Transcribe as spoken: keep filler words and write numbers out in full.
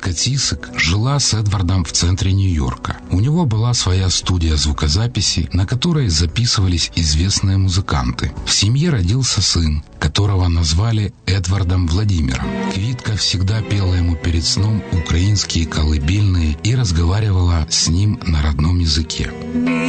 Квитка Цисик жила с Эдвардом в центре Нью-Йорка. У него была своя студия звукозаписи, на которой записывались известные музыканты. В семье родился сын, которого назвали Эдвардом Владимиром. Квитка всегда пела ему перед сном украинские колыбельные и разговаривала с ним на родном языке.